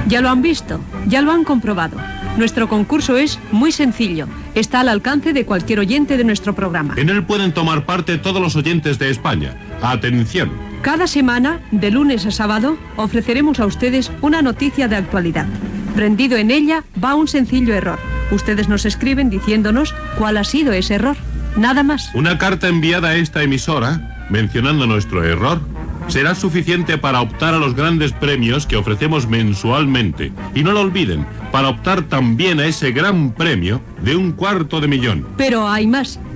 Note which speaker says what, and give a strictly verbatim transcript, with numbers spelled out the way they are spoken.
Speaker 1: Ya lo han visto, ya lo han comprobado. Nuestro concurso es muy sencillo. Está al alcance de cualquier oyente de nuestro programa.
Speaker 2: En él pueden tomar parte todos los oyentes de España. ¡Atención!
Speaker 1: Cada semana, de lunes a sábado, ofreceremos a ustedes una noticia de actualidad. Prendido en ella va un sencillo error. Ustedes nos escriben diciéndonos cuál ha sido ese error. Nada más.
Speaker 2: Una carta enviada a esta emisora, mencionando nuestro error, será suficiente para optar a los grandes premios que ofrecemos mensualmente. Y no lo olviden, para optar también a ese gran premio de un cuarto de millón.
Speaker 1: Pero hay más.